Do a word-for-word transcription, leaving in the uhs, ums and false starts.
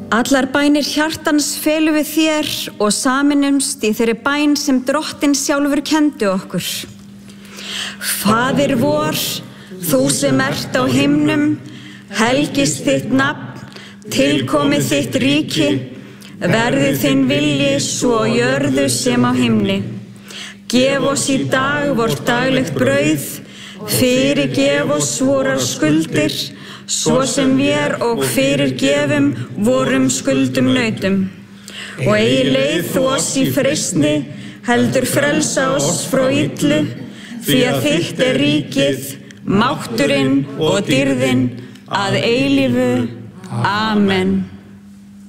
Allar bænir hjartans felum við þér og saminumst í þeirri bæn sem Drottinn sjálfur kenndi okkur. Faðir vor, þú sem ert á himnum, helgist þitt nafn, tilkomið þitt ríki, verði þinn vilji svo á jörðu sem á himni. Gef oss í dag vort daglegt brauð, fyrirgef oss vorar skuldir, svo sem vér og fyrirgefum vorum skuldum nautum. Og eigi leið þú oss í freistni, heldur frelsa oss frá illu, því að þitt er ríkið, mátturinn og dýrðin að eilífu. Amen.